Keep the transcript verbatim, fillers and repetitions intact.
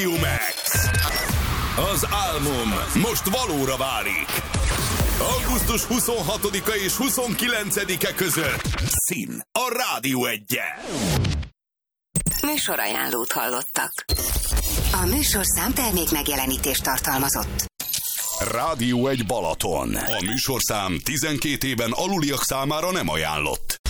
Max. Az álmom most valóra válik. augusztus huszonhatodika és huszonkilencedike között Szín a Rádió Egyen. Műsorajánlót hallottak. A műsorszám termék megjelenítést tartalmazott. Rádió egy Balaton. A műsorszám tizenkét éven aluliak számára nem ajánlott.